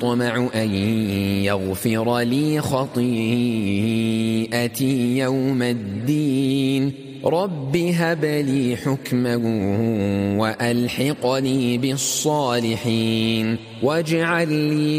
طمع أن يغفر لي خطيئتي يوم الدين رب هب لي حكما وألحقني بالصالحين واجعل لي